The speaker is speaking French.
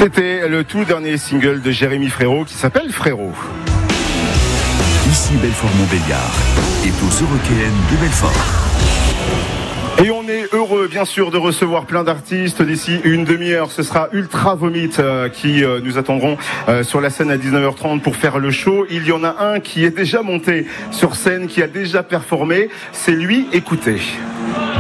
C'était le tout dernier single de Jérémy Frérot qui s'appelle Frérot. Ici Belfort-Montbéliard et aux Eurockéennes de Belfort. Et on est heureux, bien sûr, de recevoir plein d'artistes. D'ici une demi-heure, ce sera Ultra Vomit qui nous attendront sur la scène à 19h30 pour faire le show. Il y en a un qui est déjà monté sur scène, qui a déjà performé. C'est lui, écoutez.